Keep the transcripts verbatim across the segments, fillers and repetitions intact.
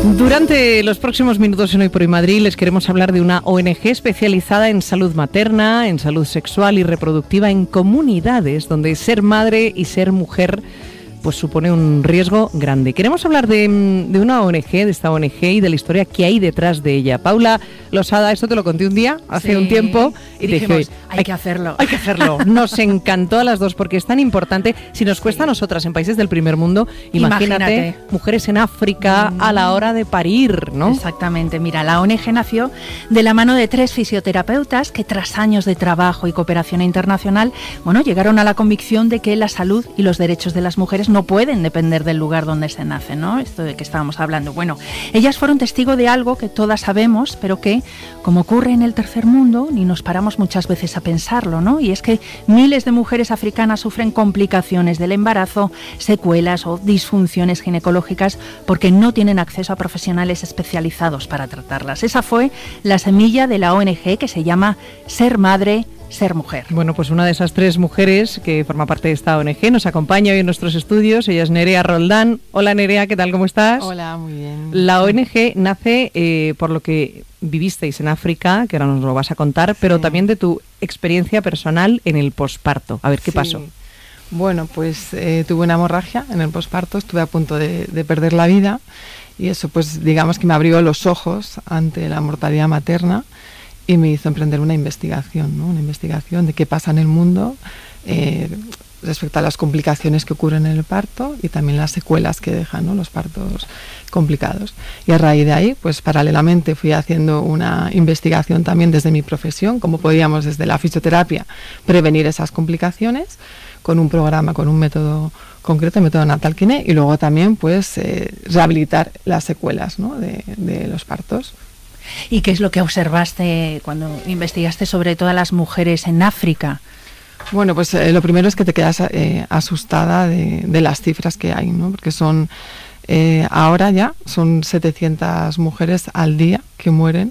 Durante los próximos minutos en Hoy por Hoy Madrid les queremos hablar de una O N G especializada en salud materna, en salud sexual y reproductiva en comunidades donde ser madre y ser mujer pues supone un riesgo grande. Queremos hablar de, de una O N G, de esta O N G y de la historia que hay detrás de ella. Paula Losada, esto te lo conté un día, hace sí, un tiempo, y, y te dijimos, dije, hay, hay que hacerlo. Hay que hacerlo. Nos encantó a las dos porque es tan importante. Si nos cuesta sí. a nosotras en países del primer mundo, imagínate, imagínate. mujeres en África mm. a la hora de parir, ¿no? Exactamente. Mira, la O N G nació de la mano de tres fisioterapeutas que tras años de trabajo y cooperación internacional, bueno, llegaron a la convicción de que la salud y los derechos de las mujeres no pueden depender del lugar donde se nace, ¿no? Esto de que estábamos hablando. Bueno, ellas fueron testigo de algo que todas sabemos, pero que, como ocurre en el tercer mundo, ni nos paramos muchas veces a pensarlo, ¿no? Y es que miles de mujeres africanas sufren complicaciones del embarazo, secuelas o disfunciones ginecológicas porque no tienen acceso a profesionales especializados para tratarlas. Esa fue la semilla de la O N G que se llama Ser Madre, Ser Mujer. Bueno, pues una de esas tres mujeres que forma parte de esta O N G nos acompaña hoy en nuestros estudios. Ella es Nerea Roldán. Hola Nerea, ¿qué tal? ¿Cómo estás? Hola, muy bien. La O N G nace eh, por lo que vivisteis en África, que ahora nos lo vas a contar, pero sí. también de tu experiencia personal en el posparto. A ver, ¿qué sí. pasó? Bueno, pues eh, tuve una hemorragia en el posparto, estuve a punto de, de perder la vida y eso pues digamos que me abrió los ojos ante la mortalidad materna. Y me hizo emprender una investigación, ¿no? Una investigación de qué pasa en el mundo eh, respecto a las complicaciones que ocurren en el parto y también las secuelas que dejan, ¿no? Los partos complicados. Y a raíz de ahí, pues paralelamente fui haciendo una investigación también desde mi profesión, cómo podíamos desde la fisioterapia prevenir esas complicaciones con un programa, con un método concreto, el método Natal Kine, y luego también pues eh, rehabilitar las secuelas, ¿no? de, de los partos. ¿Y qué es lo que observaste cuando investigaste sobre todas las mujeres en África? Bueno, pues eh, lo primero es que te quedas eh, asustada de, de las cifras que hay, ¿no? Porque son, eh, ahora ya, son setecientas mujeres al día que mueren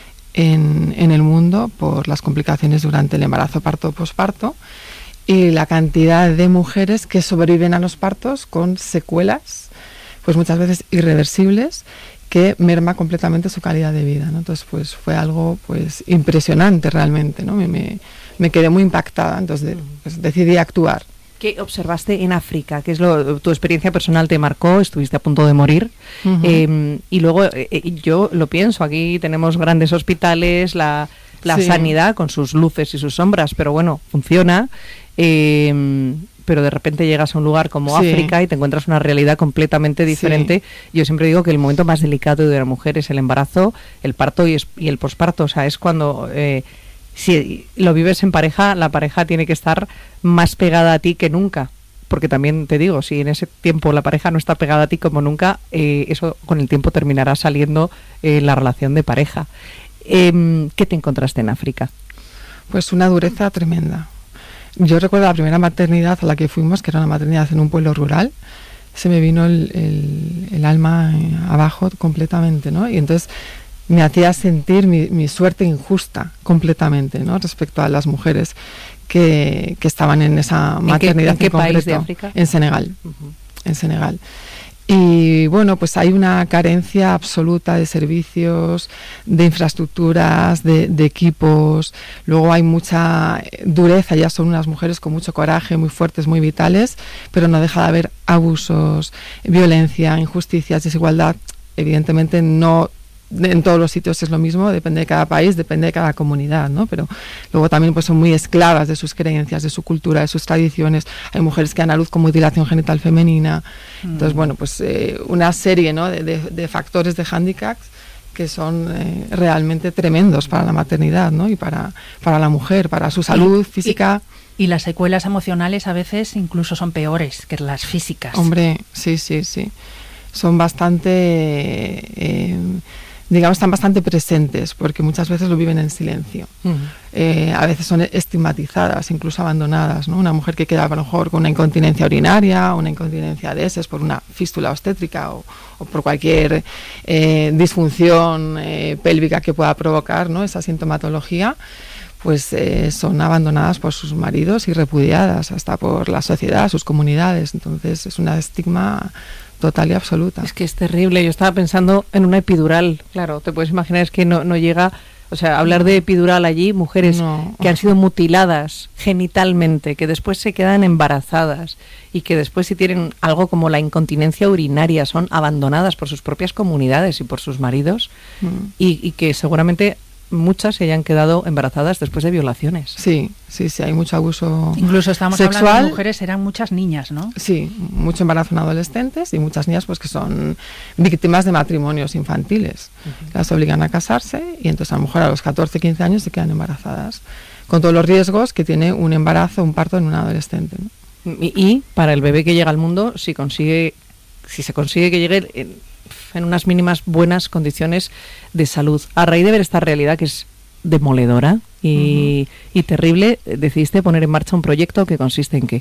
en, en el mundo por las complicaciones durante el embarazo, parto o posparto, y la cantidad de mujeres que sobreviven a los partos con secuelas, pues muchas veces irreversibles, que merma completamente su calidad de vida, ¿no? Entonces, pues fue algo pues impresionante realmente, ¿no? Me, me, me quedé muy impactada, entonces pues, decidí actuar. ¿Qué observaste en África? ¿Qué es lo tu experiencia personal te marcó? Estuviste a punto de morir. Uh-huh. eh, y luego, eh, yo lo pienso, aquí tenemos grandes hospitales, la, la sí. sanidad con sus luces y sus sombras, pero bueno, funciona. Eh, pero de repente llegas a un lugar como sí. África y te encuentras una realidad completamente diferente. Sí. Yo siempre digo que el momento más delicado de la mujer es el embarazo, el parto y, es, y el posparto. O sea, es cuando, eh, si lo vives en pareja, la pareja tiene que estar más pegada a ti que nunca. Porque también te digo, si en ese tiempo la pareja no está pegada a ti como nunca, eh, eso con el tiempo terminará saliendo en eh, la relación de pareja. Eh, ¿Qué te encontraste en África? Pues una dureza tremenda. Yo recuerdo la primera maternidad a la que fuimos, que era una maternidad en un pueblo rural, se me vino el, el, el alma abajo completamente, ¿no? Y entonces me hacía sentir mi, mi suerte injusta completamente, ¿no? Respecto a las mujeres que, que estaban en esa maternidad. ¿En qué, en qué en país de África? En Senegal, uh-huh. en Senegal. Y bueno, pues hay una carencia absoluta de servicios, de infraestructuras, de, de equipos. Luego hay mucha dureza, ya son unas mujeres con mucho coraje, muy fuertes, muy vitales, pero no deja de haber abusos, violencia, injusticias, desigualdad. Evidentemente no en todos los sitios es lo mismo, depende de cada país, depende de cada comunidad, ¿no? Pero luego también pues son muy esclavas de sus creencias, de su cultura, de sus tradiciones. Hay mujeres que dan a luz con mutilación genital femenina. Mm. Entonces, bueno, pues eh, una serie, ¿no? de, de, de factores de hándicaps que son eh, realmente tremendos para la maternidad, ¿no? Y para, para la mujer, para su salud física. Y, y las secuelas emocionales a veces incluso son peores que las físicas. Hombre, sí, sí, sí. Son bastante... Eh, digamos, están bastante presentes, porque muchas veces lo viven en silencio. Uh-huh. Eh, a veces son estigmatizadas, incluso abandonadas, ¿no? Una mujer que queda a lo mejor con una incontinencia urinaria, una incontinencia de heces por una fístula obstétrica o, o por cualquier eh, disfunción eh, pélvica que pueda provocar, ¿no? Esa sintomatología, pues eh, son abandonadas por sus maridos y repudiadas hasta por la sociedad, sus comunidades. Entonces es un estigma total y absoluta. Es que es terrible. Yo estaba pensando en una epidural. Claro, te puedes imaginar, es que no, no llega... O sea, hablar de epidural allí, mujeres no. que han sido mutiladas genitalmente, que después se quedan embarazadas y que después, si tienen algo como la incontinencia urinaria, son abandonadas por sus propias comunidades y por sus maridos, mm. y, y que seguramente muchas se hayan quedado embarazadas después de violaciones. Sí, sí, sí, hay mucho abuso Incluso estamos sexual. Hablando de mujeres, eran muchas niñas, ¿no? Sí, mucho embarazo en adolescentes y muchas niñas pues que son víctimas de matrimonios infantiles. Uh-huh. Las obligan a casarse y entonces a lo mejor a los catorce, quince años se quedan embarazadas, con todos los riesgos que tiene un embarazo, un parto en un adolescente, ¿no? Y, y para el bebé que llega al mundo, si consigue, si se consigue que llegue en, en unas mínimas buenas condiciones de salud. A raíz de ver esta realidad que es demoledora y, uh-huh. y terrible, decidiste poner en marcha un proyecto que consiste en ¿qué?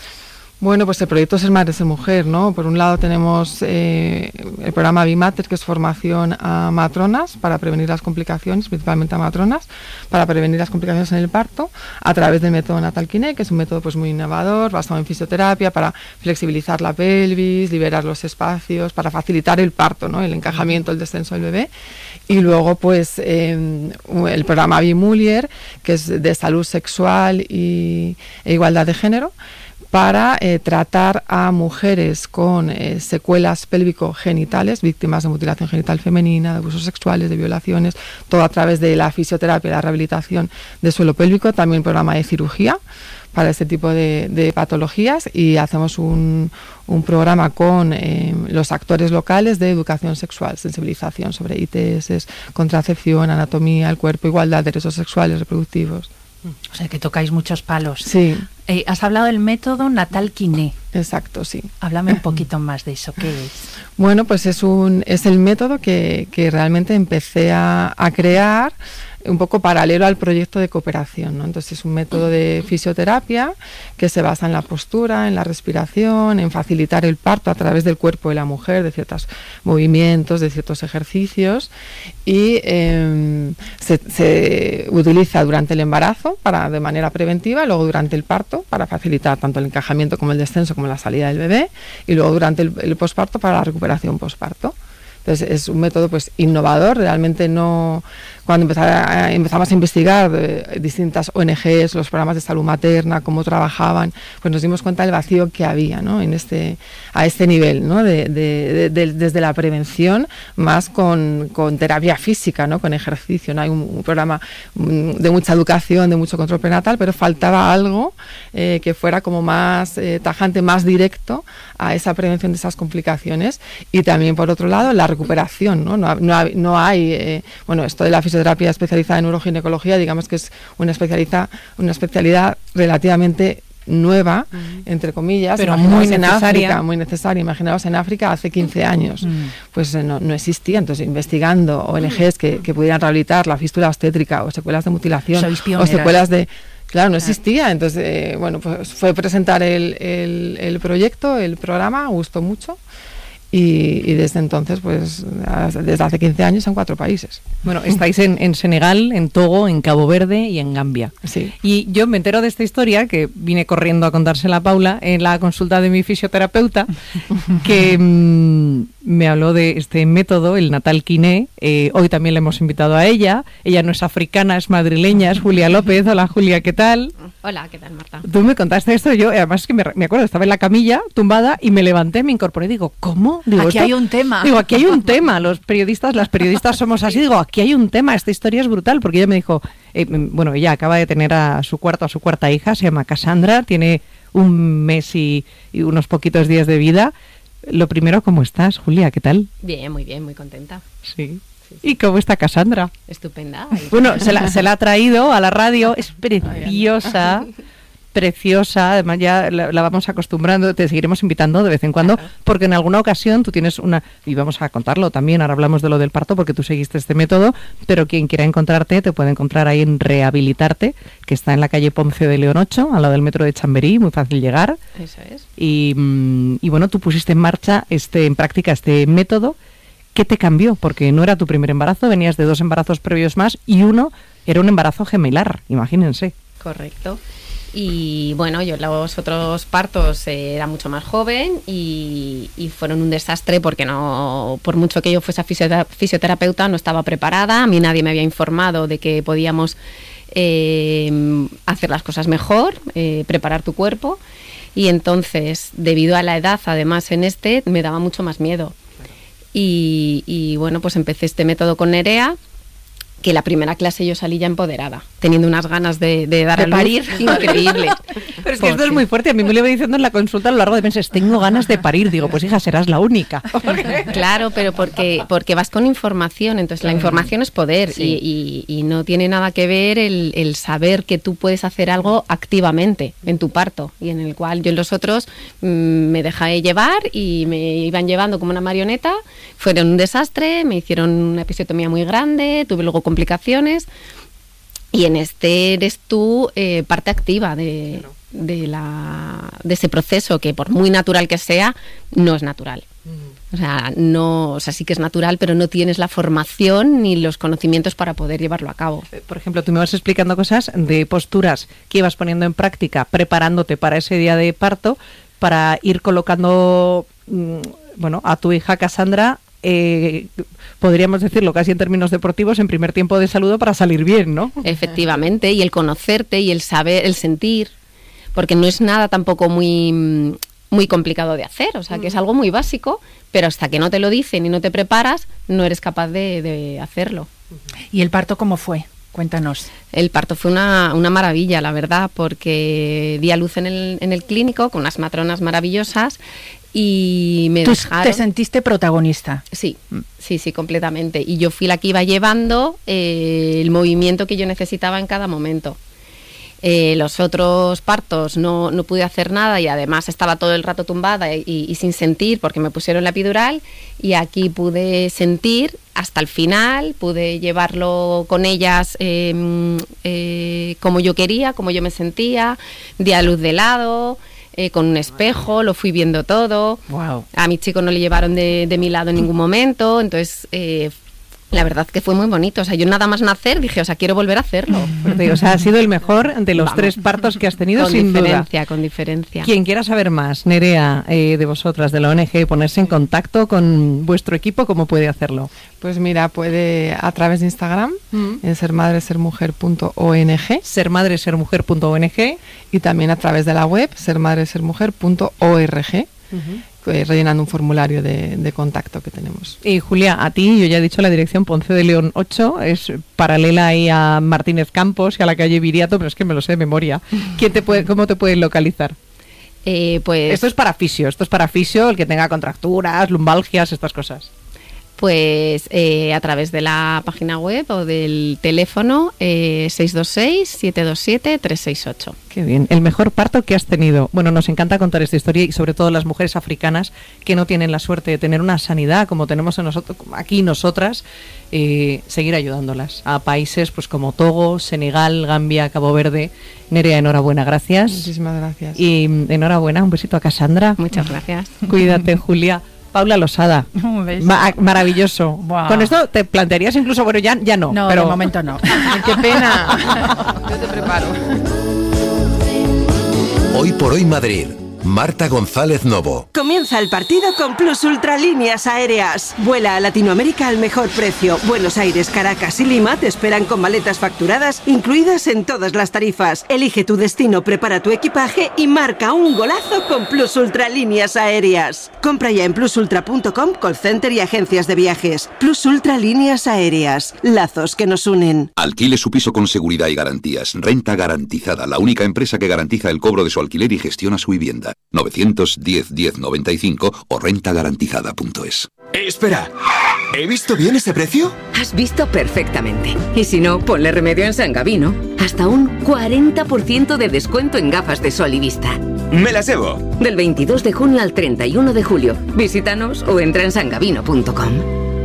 Bueno, pues el proyecto es el Madre Ser Mujer, ¿no? Por un lado tenemos eh, el programa Bimater, que es formación a matronas para prevenir las complicaciones, principalmente a matronas, para prevenir las complicaciones en el parto, a través del método Natal Kiné, que es un método pues muy innovador, basado en fisioterapia, para flexibilizar la pelvis, liberar los espacios, para facilitar el parto, ¿no? El encajamiento, el descenso del bebé. Y luego, pues, eh, el programa Bimulier, que es de salud sexual y, e igualdad de género, para eh, tratar a mujeres con eh, secuelas pélvico-genitales, víctimas de mutilación genital femenina, de abusos sexuales, de violaciones, todo a través de la fisioterapia y la rehabilitación de suelo pélvico, también un programa de cirugía para este tipo de, de patologías, y hacemos un, un programa con eh, los actores locales de educación sexual, sensibilización sobre I T S, contracepción, anatomía, el cuerpo, igualdad, derechos sexuales, reproductivos. O sea, que tocáis muchos palos. Sí. Eh, has hablado del método Natal Kiné. Exacto, sí. Háblame un poquito más de eso. ¿Qué es? Bueno, pues es un es el método que, que realmente empecé a, a crear un poco paralelo al proyecto de cooperación, ¿no? Entonces es un método de fisioterapia que se basa en la postura, en la respiración, en facilitar el parto a través del cuerpo de la mujer, de ciertos movimientos, de ciertos ejercicios, y eh, se, se utiliza durante el embarazo para de manera preventiva, luego durante el parto para facilitar tanto el encajamiento como el descenso como la salida del bebé, y luego durante el, el posparto para la recuperación posparto. Entonces es un método pues innovador, realmente no... Cuando empezaba, empezamos a investigar eh, distintas O N Ges, los programas de salud materna, cómo trabajaban, pues nos dimos cuenta del vacío que había, ¿no? En este, a este nivel, ¿no? De, de, de, de, desde la prevención, más con, con terapia física, ¿no? Con ejercicio, ¿no? Hay un, un programa de mucha educación, de mucho control prenatal, pero faltaba algo eh, que fuera como más eh, tajante, más directo a esa prevención de esas complicaciones. Y también, por otro lado, la recuperación, ¿no? No, no, no hay, eh, bueno, esto de la fisioterapia especializada en neuroginecología, digamos que es una especialidad, una especialidad relativamente nueva, uh-huh. entre comillas, pero muy necesaria. África, muy necesaria. Imaginaos en África hace quince años, uh-huh. pues eh, no, no existía. Entonces, investigando O N Ges que, que pudieran rehabilitar la fístula obstétrica o secuelas de mutilación o secuelas de... Claro, no existía. Entonces, eh, bueno, pues fue presentar el, el, el proyecto, el programa, gustó mucho. Y, y desde entonces, pues desde hace quince años en cuatro países. Bueno, estáis en, en Senegal, en Togo, en Cabo Verde y en Gambia. Sí. Y yo me entero de esta historia, que vine corriendo a contársela a Paula, en la consulta de mi fisioterapeuta, que mmm, me habló de este método, el Natal Kiné. Eh, hoy también le hemos invitado a ella. Ella no es africana, es madrileña, es Julia López. Hola, Julia, ¿qué tal? Hola, ¿qué tal, Marta? Tú me contaste esto, yo además que me, me acuerdo, estaba en la camilla, tumbada, y me levanté, me incorporé, digo, ¿cómo? Digo, aquí esto, hay un tema. Digo, aquí hay un tema, los periodistas, las periodistas somos así, digo, aquí hay un tema, esta historia es brutal, porque ella me dijo, eh, bueno, ella acaba de tener a su cuarto, a su cuarta hija, se llama Cassandra, tiene un mes y, y unos poquitos días de vida. Lo primero, ¿cómo estás, Julia? ¿Qué tal? Bien, muy bien, muy contenta. Sí. Sí, sí. ¿Y cómo está Cassandra? Estupenda. Bueno, se la, se la ha traído a la radio, es preciosa. Preciosa, además ya la, la vamos acostumbrando, te seguiremos invitando de vez en cuando, claro. Porque en alguna ocasión tú tienes una, y vamos a contarlo también, ahora hablamos de lo del parto porque tú seguiste este método, pero quien quiera encontrarte te puede encontrar ahí en Rehabilitarte, que está en la calle Ponce de León ocho, al lado del metro de Chamberí, muy fácil llegar. Eso es. Y, y bueno, tú pusiste en marcha, este en práctica este método. ¿Qué te cambió? Porque no era tu primer embarazo, venías de dos embarazos previos más y uno era un embarazo gemelar, imagínense. Correcto. Y bueno, yo los otros partos eh, era mucho más joven y, y fueron un desastre porque no, por mucho que yo fuese fisiotera- fisioterapeuta, no estaba preparada. A mí nadie me había informado de que podíamos eh, hacer las cosas mejor, eh, preparar tu cuerpo. Y entonces, debido a la edad, además en este, me daba mucho más miedo. Y, y bueno, pues empecé este método con Nerea, que la primera clase yo salí ya empoderada, teniendo unas ganas de, de dar De a luz parir. increíbles. Pero es que esto es muy fuerte. A mí me lo iba diciendo en la consulta a lo largo de meses, tengo ganas de parir. Digo, pues hija, serás la única. Claro, pero porque, porque vas con información, entonces la información es poder. Sí. y, y, y no tiene nada que ver el, el saber que tú puedes hacer algo activamente en tu parto, y en el cual yo en los otros mmm, me dejé llevar y me iban llevando como una marioneta. Fueron un desastre, me hicieron una episiotomía muy grande, tuve luego complicaciones, y en este eres tú eh, parte activa de, Claro. de, la, de ese proceso, que por muy natural que sea, no es natural. O sea, no, o sea, sí que es natural, pero no tienes la formación ni los conocimientos para poder llevarlo a cabo. Por ejemplo, tú me vas explicando cosas de posturas que ibas poniendo en práctica, preparándote para ese día de parto, para ir colocando, mm, bueno, a tu hija Cassandra, eh, podríamos decirlo casi en términos deportivos, en primer tiempo de saludo para salir bien, ¿no? Efectivamente, y el conocerte y el saber, el sentir, porque no es nada tampoco muy, muy complicado de hacer, o sea, que es algo muy básico, pero hasta que no te lo dicen y no te preparas, no eres capaz de, de hacerlo. ¿Y el parto cómo fue? Cuéntanos. El parto fue una, una maravilla, la verdad, porque di a luz en el, en el clínico con unas matronas maravillosas y me Tú dejaron... te sentiste protagonista. Sí, sí, sí, completamente. Y yo fui la que iba llevando eh, el movimiento que yo necesitaba en cada momento. Eh, los otros partos no, no pude hacer nada y además estaba todo el rato tumbada y, y sin sentir porque me pusieron la epidural, y aquí pude sentir hasta el final, pude llevarlo con ellas eh, eh, como yo quería, como yo me sentía, di a luz de lado, eh, con un espejo, lo fui viendo todo. Wow. A mi chico no le llevaron de, de mi lado en ningún momento, entonces... Eh, la verdad que fue muy bonito. O sea, yo nada más nacer dije, o sea, quiero volver a hacerlo. O sea, ha sido el mejor de los Vamos. tres partos que has tenido, Con sin duda. diferencia, con diferencia. Quien quiera saber más, Nerea, eh, de vosotras, de la O N G, ponerse en contacto con vuestro equipo, ¿cómo puede hacerlo? Pues mira, puede a través de Instagram, Mm. en ser madre ser mujer punto o n g, ser madre ser mujer punto o n g. y también a través de la web ser madre ser mujer punto org, eh, rellenando un formulario de, de contacto que tenemos. Y Julia, a ti, yo ya he dicho la dirección Ponce de León ocho, es paralela ahí a Martínez Campos y a la calle Viriato, pero es que me lo sé de memoria. ¿Quién te puede, ¿Cómo te pueden localizar? Eh, pues, Esto es para fisio, esto es para fisio, el que tenga contracturas, lumbalgias, estas cosas. pues eh, a través de la página web o del teléfono eh, seis dos seis, siete dos siete, tres seis ocho. Qué bien, el mejor parto que has tenido. Bueno, nos encanta contar esta historia y sobre todo las mujeres africanas que no tienen la suerte de tener una sanidad como tenemos en nosotros, aquí nosotras, eh, seguir ayudándolas a países pues como Togo, Senegal, Gambia, Cabo Verde. Nerea, enhorabuena, gracias. Muchísimas gracias. Y mm, enhorabuena, un besito a Cassandra. Muchas gracias. Cuídate, Julia. Paula Losada. Un beso. Ma- maravilloso. Buah. Con esto te plantearías incluso, bueno, ya, ya no. No, pero de momento no. ¡Qué pena! Yo te preparo. Hoy por hoy Madrid. Marta González Novo. Comienza el partido con Plus Ultra Líneas Aéreas. Vuela a Latinoamérica al mejor precio. Buenos Aires, Caracas y Lima te esperan con maletas facturadas incluidas en todas las tarifas. Elige tu destino, prepara tu equipaje y marca un golazo con Plus Ultra Líneas Aéreas. Compra ya en plus ultra punto com, call center y agencias de viajes. Plus Ultra Líneas Aéreas. Lazos que nos unen. Alquile su piso con seguridad y garantías. Renta Garantizada, la única empresa que garantiza el cobro de su alquiler y gestiona su vivienda. novecientos diez, diez noventa y cinco o renta garantizada punto es. Espera, ¿he visto bien ese precio? Has visto perfectamente. Y si no, ponle remedio en San Gabino. Hasta un cuarenta por ciento de descuento en gafas de sol y vista. Me las llevo. Del veintidós de junio al treinta y uno de julio. Visítanos o entra en sangabino punto com.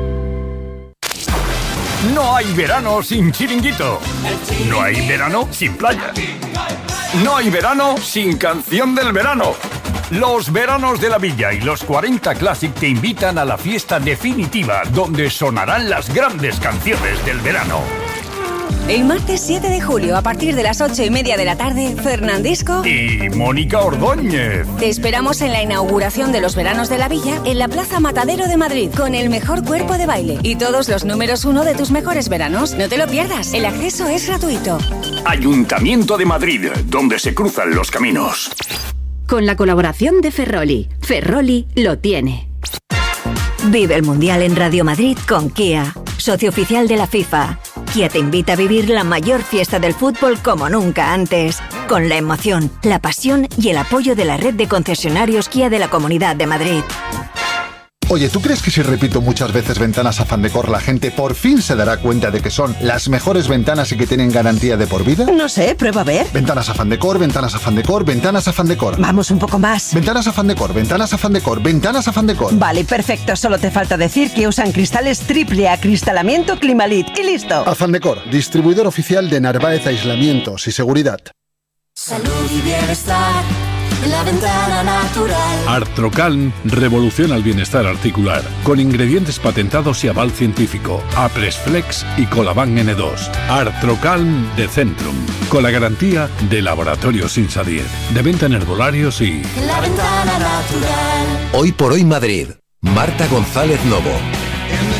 No hay verano sin chiringuito. No hay verano sin playa. No hay verano sin canción del verano. Los veranos de la Villa y los cuarenta Classic te invitan a la fiesta definitiva donde sonarán las grandes canciones del verano. El martes siete de julio, a partir de las ocho y media de la tarde, Fernandisco y Mónica Ordóñez. Te esperamos en la inauguración de los veranos de la Villa, en la Plaza Matadero de Madrid, con el mejor cuerpo de baile y todos los números uno de tus mejores veranos. No te lo pierdas, el acceso es gratuito. Ayuntamiento de Madrid, donde se cruzan los caminos. Con la colaboración de Ferroli. Ferroli lo tiene. Vive el Mundial en Radio Madrid con Kia, socio oficial de la FIFA. Kia te invita a vivir la mayor fiesta del fútbol como nunca antes, con la emoción, la pasión y el apoyo de la red de concesionarios Kia de la Comunidad de Madrid. Oye, ¿tú crees que si repito muchas veces Ventanas Afán Decor, la gente por fin se dará cuenta de que son las mejores ventanas y que tienen garantía de por vida? No sé, prueba a ver. Ventanas Afán Decor, Ventanas Afán Decor, Ventanas Afán Decor. Vamos un poco más. Ventanas Afán Decor, Ventanas Afán Decor, Ventanas Afán Decor. Vale, perfecto. Solo te falta decir que usan cristales triple acristalamiento Climalit y listo. Afán Decor, distribuidor oficial de Narváez Aislamientos y Seguridad. Salud y bienestar. La ventana natural. Artrocalm revoluciona el bienestar articular con ingredientes patentados y aval científico. Apresflex y Colaban N dos. Artrocalm de Centrum, con la garantía de Laboratorios Insadier, de venta en herbolarios y La ventana natural. Hoy por hoy Madrid. Marta González Novo.